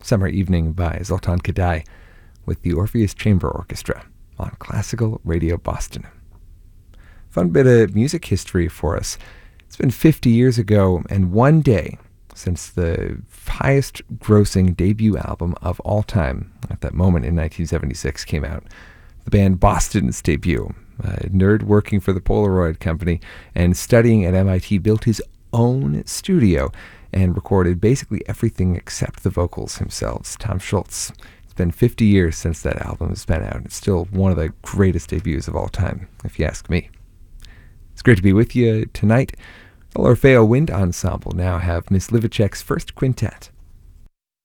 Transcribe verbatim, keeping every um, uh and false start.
Summer Evening by Zoltan Kodály with the Orpheus Chamber Orchestra on Classical Radio Boston. Fun bit of music history for us. It's been fifty years ago and one day since the highest grossing debut album of all time at that moment in nineteen seventy-six came out. The band Boston's debut. A nerd working for the Polaroid company and studying at M I T built his own studio and recorded basically everything except the vocals himself. Tom Scholz. It's been fifty years since that album has been out. It's still one of the greatest debuts of all time, if you ask me. It's great to be with you tonight. The L'Orfeo Wind Ensemble now have Miss Livacek's first quintet.